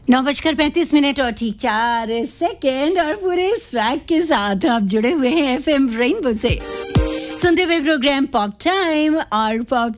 9:35 और ठीक 4 सेकेंड और पूरे स्वैग के साथ आप जुड़े हुए हैं एफएम रेनबो से सुनते हुए प्रोग्राम पॉप टाइम। और पॉप